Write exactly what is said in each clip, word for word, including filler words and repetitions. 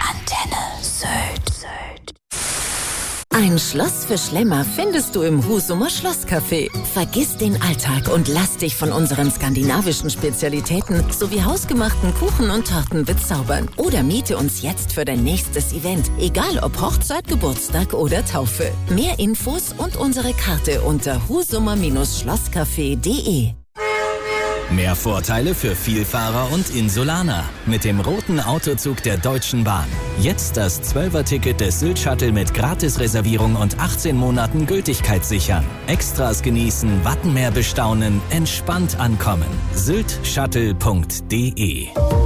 Antenne Sylt. Ein Schloss für Schlemmer findest du im Husumer Schlosscafé. Vergiss den Alltag und lass dich von unseren skandinavischen Spezialitäten sowie hausgemachten Kuchen und Torten bezaubern. Oder miete uns jetzt für dein nächstes Event, egal ob Hochzeit, Geburtstag oder Taufe. Mehr Infos und unsere Karte unter husumer Schlosscafé punkt de. Mehr Vorteile für Vielfahrer und Insulaner. Mit dem roten Autozug der Deutschen Bahn. Jetzt das Zwölfer-Ticket des Sylt-Shuttle mit Gratisreservierung und achtzehn Monaten Gültigkeit sichern. Extras genießen, Wattenmeer bestaunen, entspannt ankommen. sylt shuttle punkt de.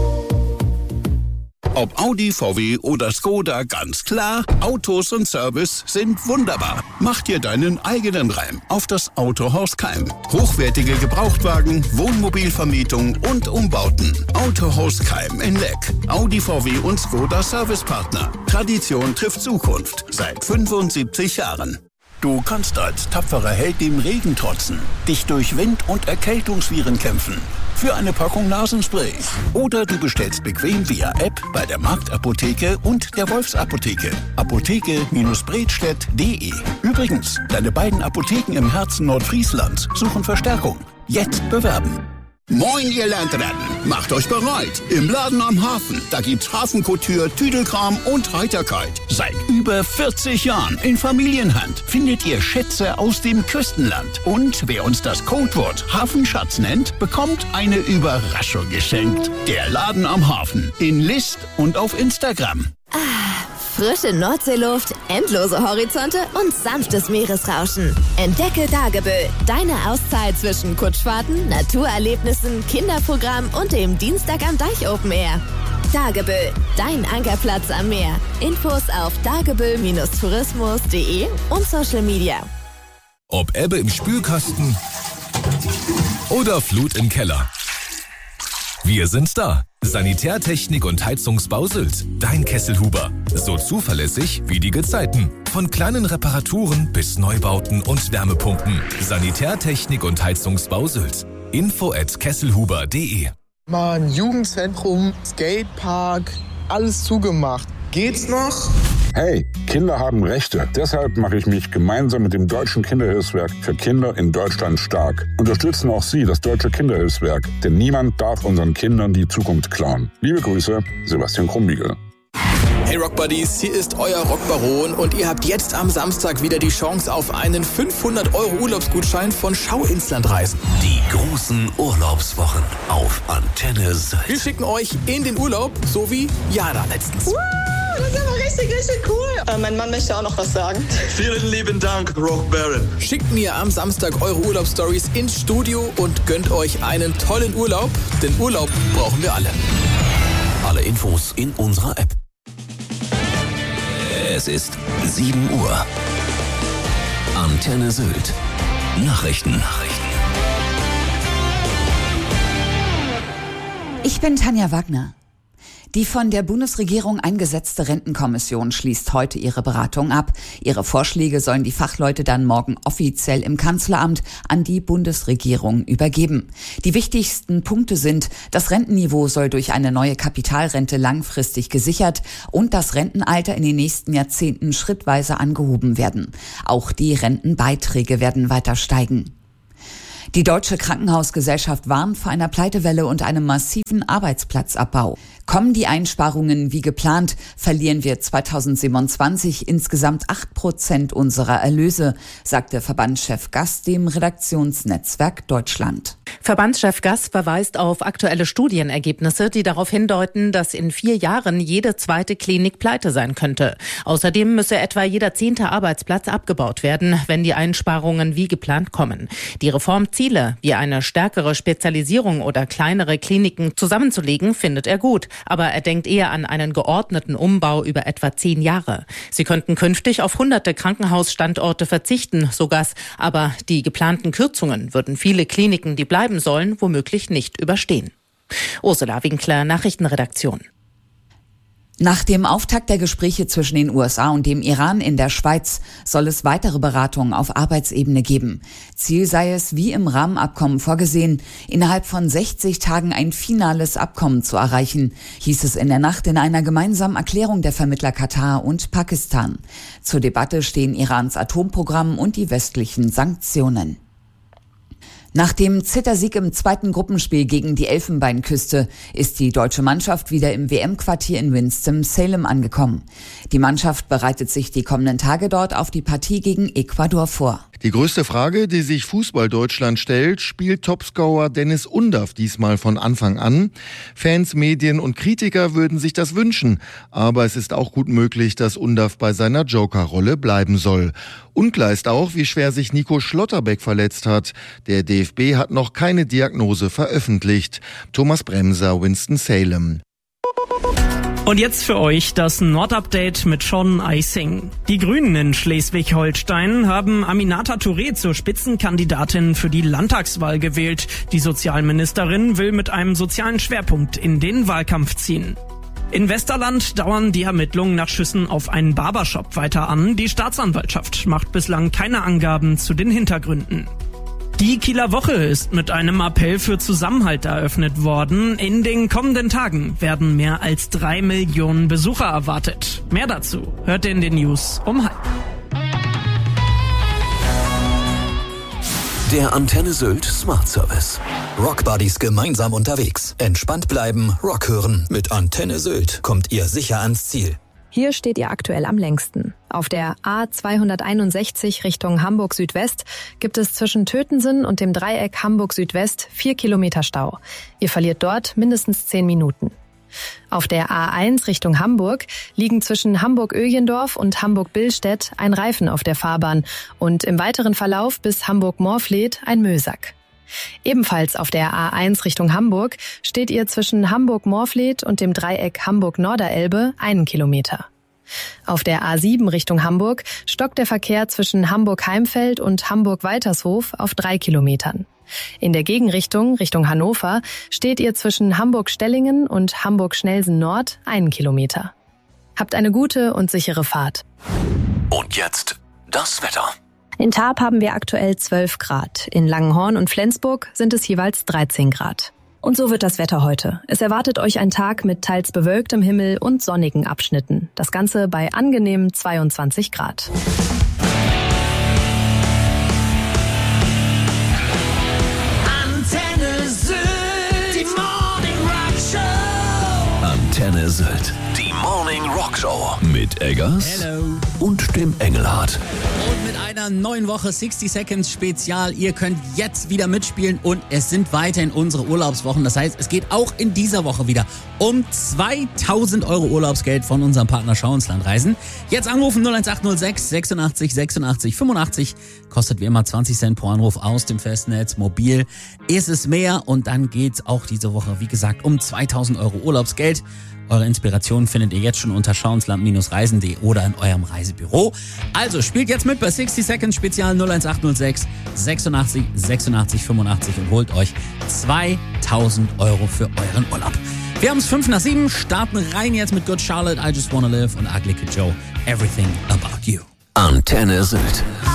Ob Audi, V W oder Skoda, ganz klar, Autos und Service sind wunderbar. Mach dir deinen eigenen Reim auf das Autohaus Keim. Hochwertige Gebrauchtwagen, Wohnmobilvermietung und Umbauten. Autohaus Keim in Leck. Audi, V W und Skoda Servicepartner. Tradition trifft Zukunft. Seit fünfundsiebzig Jahren. Du kannst als tapferer Held dem Regen trotzen, dich durch Wind- und Erkältungsviren kämpfen. Für eine Packung Nasenspray. Oder du bestellst bequem via App bei der Marktapotheke und der Wolfsapotheke. Apotheke Bredstedt punkt de. Übrigens, deine beiden Apotheken im Herzen Nordfrieslands suchen Verstärkung. Jetzt bewerben. Moin, ihr Landratten. Macht euch bereit. Im Laden am Hafen. Da gibt's Hafenkouture, Tüdelkram und Heiterkeit. Seit über vierzig Jahren in Familienhand findet ihr Schätze aus dem Küstenland. Und wer uns das Codewort Hafenschatz nennt, bekommt eine Überraschung geschenkt. Der Laden am Hafen. In List und auf Instagram. Ah, frische Nordseeluft, endlose Horizonte und sanftes Meeresrauschen. Entdecke Dagebüll, deine Auszeit zwischen Kutschfahrten, Naturerlebnissen, Kinderprogramm und dem Dienstag am Deich Open Air. Dagebüll, dein Ankerplatz am Meer. Infos auf dagebüll Tourismus punkt de und Social Media. Ob Ebbe im Spülkasten oder Flut im Keller. Wir sind da. Sanitärtechnik und Heizungsbau Sylt. Dein Kesselhuber. So zuverlässig wie die Gezeiten. Von kleinen Reparaturen bis Neubauten und Wärmepumpen. Sanitärtechnik und Heizungsbau Sylt. Info at kesselhuber punkt de. Mann, Jugendzentrum, Skatepark, alles zugemacht. Geht's noch? Hey, Kinder haben Rechte. Deshalb mache ich mich gemeinsam mit dem Deutschen Kinderhilfswerk für Kinder in Deutschland stark. Unterstützen auch Sie das Deutsche Kinderhilfswerk, denn niemand darf unseren Kindern die Zukunft klauen. Liebe Grüße, Sebastian Krumbiegel. Hey Rockbuddies, hier ist euer Rockbaron und ihr habt jetzt am Samstag wieder die Chance auf einen fünfhundert Euro Urlaubsgutschein von Schau Inslandreisen. Die großen Urlaubswochen auf Antenne Sylt. Wir schicken euch in den Urlaub, so wie Jana letztens. Wow, das ist aber richtig, richtig cool. Äh, mein Mann möchte auch noch was sagen. Vielen lieben Dank, Rockbaron. Schickt mir am Samstag eure Urlaubsstories ins Studio und gönnt euch einen tollen Urlaub, denn Urlaub brauchen wir alle. Alle Infos in unserer App. Es ist sieben Uhr. Antenne Sylt. Nachrichten. Nachrichten. Ich bin Tanja Wagner. Die von der Bundesregierung eingesetzte Rentenkommission schließt heute ihre Beratung ab. Ihre Vorschläge sollen die Fachleute dann morgen offiziell im Kanzleramt an die Bundesregierung übergeben. Die wichtigsten Punkte sind, das Rentenniveau soll durch eine neue Kapitalrente langfristig gesichert und das Rentenalter in den nächsten Jahrzehnten schrittweise angehoben werden. Auch die Rentenbeiträge werden weiter steigen. Die Deutsche Krankenhausgesellschaft warnt vor einer Pleitewelle und einem massiven Arbeitsplatzabbau. Kommen die Einsparungen wie geplant, verlieren wir zweitausendsiebenundzwanzig insgesamt acht Prozent unserer Erlöse, sagte Verbandschef Gass dem Redaktionsnetzwerk Deutschland. Verbandschef Gass verweist auf aktuelle Studienergebnisse, die darauf hindeuten, dass in vier Jahren jede zweite Klinik pleite sein könnte. Außerdem müsse etwa jeder zehnte Arbeitsplatz abgebaut werden, wenn die Einsparungen wie geplant kommen. Die Reformziele, wie eine stärkere Spezialisierung oder kleinere Kliniken zusammenzulegen, findet er gut. Aber er denkt eher an einen geordneten Umbau über etwa zehn Jahre. Sie könnten künftig auf hunderte Krankenhausstandorte verzichten, so Gass. Aber die geplanten Kürzungen würden viele Kliniken, die bleiben sollen, womöglich nicht überstehen. Ursula Winkler, Nachrichtenredaktion. Nach dem Auftakt der Gespräche zwischen den U S A und dem Iran in der Schweiz soll es weitere Beratungen auf Arbeitsebene geben. Ziel sei es, wie im Rahmenabkommen vorgesehen, innerhalb von sechzig Tagen ein finales Abkommen zu erreichen, hieß es in der Nacht in einer gemeinsamen Erklärung der Vermittler Katar und Pakistan. Zur Debatte stehen Irans Atomprogramm und die westlichen Sanktionen. Nach dem Zittersieg im zweiten Gruppenspiel gegen die Elfenbeinküste ist die deutsche Mannschaft wieder im W M-Quartier in Winston-Salem angekommen. Die Mannschaft bereitet sich die kommenden Tage dort auf die Partie gegen Ecuador vor. Die größte Frage, die sich Fußball-Deutschland stellt, spielt Topscorer Dennis Undaff diesmal von Anfang an? Fans, Medien und Kritiker würden sich das wünschen, aber es ist auch gut möglich, dass Undaff bei seiner Joker-Rolle bleiben soll. Unklar ist auch, wie schwer sich Nico Schlotterbeck verletzt hat. Der D F B hat noch keine Diagnose veröffentlicht. Thomas Bremser, Winston-Salem. Und jetzt für euch das Nordupdate mit Sean Eising. Die Grünen in Schleswig-Holstein haben Aminata Touré zur Spitzenkandidatin für die Landtagswahl gewählt. Die Sozialministerin will mit einem sozialen Schwerpunkt in den Wahlkampf ziehen. In Westerland dauern die Ermittlungen nach Schüssen auf einen Barbershop weiter an. Die Staatsanwaltschaft macht bislang keine Angaben zu den Hintergründen. Die Kieler Woche ist mit einem Appell für Zusammenhalt eröffnet worden. In den kommenden Tagen werden mehr als drei Millionen Besucher erwartet. Mehr dazu hört ihr in den News um halb. Der Antenne Sylt Smart Service. Rock Buddies gemeinsam unterwegs. Entspannt bleiben, Rock hören. Mit Antenne Sylt kommt ihr sicher ans Ziel. Hier steht ihr aktuell am längsten. Auf der A zweihunderteinundsechzig Richtung Hamburg Südwest gibt es zwischen Tötensen und dem Dreieck Hamburg Südwest vier Kilometer Stau. Ihr verliert dort mindestens zehn Minuten. Auf der A eins Richtung Hamburg liegen zwischen Hamburg-Öjendorf und Hamburg-Billstedt ein Reifen auf der Fahrbahn und im weiteren Verlauf bis Hamburg-Morfleet ein Müllsack. Ebenfalls auf der A eins Richtung Hamburg steht ihr zwischen Hamburg-Morfleet und dem Dreieck Hamburg-Norderelbe einen Kilometer. Auf der A sieben Richtung Hamburg stockt der Verkehr zwischen Hamburg-Heimfeld und Hamburg-Waltershof auf drei Kilometern. In der Gegenrichtung, Richtung Hannover, steht ihr zwischen Hamburg-Stellingen und Hamburg-Schnelsen-Nord einen Kilometer. Habt eine gute und sichere Fahrt. Und jetzt das Wetter. In Tarp haben wir aktuell zwölf Grad. In Langenhorn und Flensburg sind es jeweils dreizehn Grad. Und so wird das Wetter heute. Es erwartet euch ein Tag mit teils bewölktem Himmel und sonnigen Abschnitten. Das Ganze bei angenehmen zweiundzwanzig Grad. Antenne Sylt, die Morning Rock Show. Antenne Sylt, die Morning Rock Show. Mit Eggers Hello. Und dem Engelhardt. Und mit einer neuen Woche sixty Seconds Spezial. Ihr könnt jetzt wieder mitspielen und es sind weiterhin unsere Urlaubswochen. Das heißt, es geht auch in dieser Woche wieder um zweitausend Euro Urlaubsgeld von unserem Partner Schau ins Land Reisen. Jetzt anrufen null eins acht null sechs sechsundachtzig sechsundachtzig fünfundachtzig. Kostet wie immer zwanzig Cent pro Anruf aus dem Festnetz. Mobil ist es mehr und dann geht's auch diese Woche, wie gesagt, um zweitausend Euro Urlaubsgeld. Eure Inspiration findet ihr jetzt schon unter schauensland Reisen punkt de oder in eurem Reisebüro. Also spielt jetzt mit bei sixty Seconds Spezial null eins acht null sechs sechsundachtzig sechsundachtzig fünfundachtzig und holt euch zweitausend Euro für euren Urlaub. Wir haben es fünf nach sieben, starten rein jetzt mit Good Charlotte, I Just Wanna Live und Ugly Kid Joe, Everything About You. Antenne Sylt.